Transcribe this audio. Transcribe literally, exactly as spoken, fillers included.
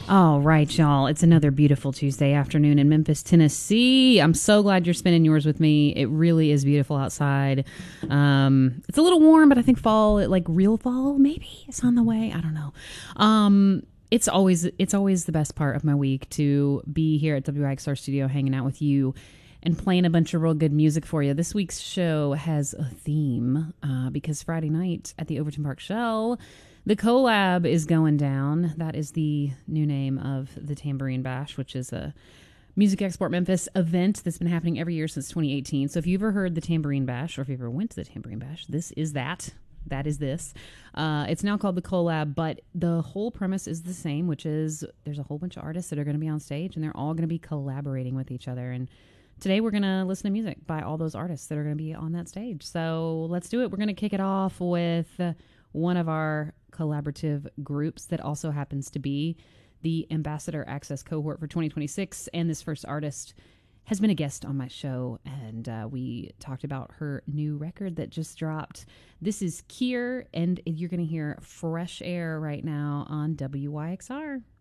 All right, y'all. It's another beautiful Tuesday afternoon in Memphis, Tennessee. I'm so glad you're spending yours with me. It really is beautiful outside. Um, it's a little warm, but I think fall, like real fall, maybe it's on the way. I don't know. Um, it's always it's always the best part of my week to be here at W I X R Studio, hanging out with you and playing a bunch of real good music for you. This week's show has a theme uh, because Friday night at the Overton Park Shell, the Collab is going down. That is the new name of the Tambourine Bash, which is a Music Export Memphis event that's been happening every year since twenty eighteen. So if you've ever heard the Tambourine Bash, or if you ever went to the Tambourine Bash, this is that. That is this. Uh, it's now called the Collab, but the whole premise is the same, which is there's a whole bunch of artists that are going to be on stage, and they're all going to be collaborating with each other. And today we're going to listen to music by all those artists that are going to be on that stage. So let's do it. We're going to kick it off with uh, one of our collaborative groups that also happens to be the Ambassador Access cohort for twenty twenty-six. And this first artist has been a guest on my show, and uh, we talked about her new record that just dropped. This is Kier, and you're going to hear Fresh Air right now on W Y X R.